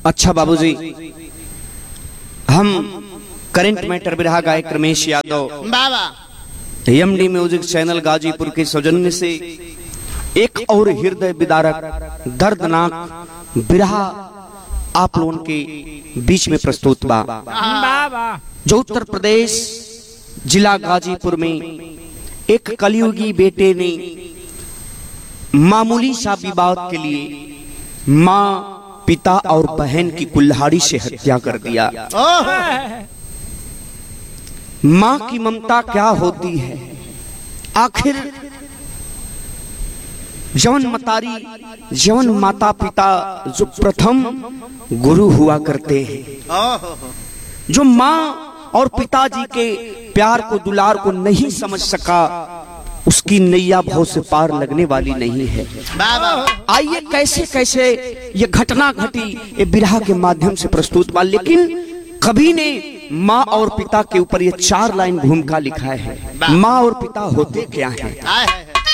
अच्छा बाबूजी, हम करंट मैटर बिरहा गायक रमेश यादव बाबा एमडी म्यूजिक चैनल गाजीपुर के सौजन्य से एक और हृदय विदारक दर्दनाक बिरहा आप लोगों के बीच में प्रस्तुत बा, जो उत्तर प्रदेश जिला गाजीपुर में एक कलयुगी बेटे ने मामूली सा विवाद के लिए माँ, पिता और बहन की कुल्हाड़ी से हत्या कर दिया। माँ की ममता क्या होती है? आखिर जवन मतारी, जवन माता पिता जो प्रथम गुरु हुआ करते हैं, जो माँ और पिताजी के प्यार को, दुलार को नहीं समझ सका, उसकी नैया भाव से पार लगने वाली नहीं है। आइए कैसे कैसे ये घटना घटी ये बिरहा के माध्यम से प्रस्तुत बा, लेकिन कभी ने माँ और पिता के ऊपर ये 4 लाइन भूमिका लिखा है। माँ और पिता होते क्या हैं?